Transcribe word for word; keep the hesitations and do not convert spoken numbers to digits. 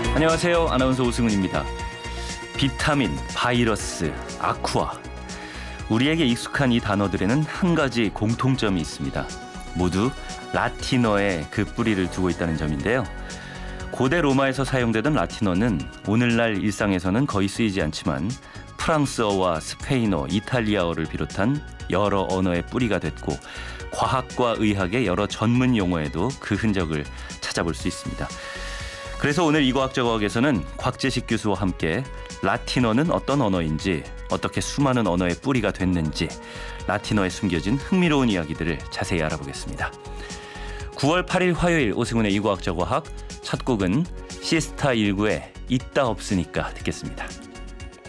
안녕하세요. 아나운서 오승훈입니다. 비타민, 바이러스, 아쿠아. 우리에게 익숙한 이 단어들에는 한 가지 공통점이 있습니다. 모두 라틴어에 그 뿌리를 두고 있다는 점인데요. 고대 로마에서 사용되던 라틴어는 오늘날 일상에서는 거의 쓰이지 않지만 프랑스어와 스페인어, 이탈리아어를 비롯한 여러 언어의 뿌리가 됐고 과학과 의학의 여러 전문 용어에도 그 흔적을 찾아볼 수 있습니다. 그래서 오늘 이과학적 어학에서는 곽재식 교수와 함께 라틴어는 어떤 언어인지, 어떻게 수많은 언어의 뿌리가 됐는지, 라틴어에 숨겨진 흥미로운 이야기들을 자세히 알아보겠습니다. 구월 팔일 화요일 오승훈의 이과학적 어학, 첫 곡은 시스타 일구의 있다 없으니까 듣겠습니다.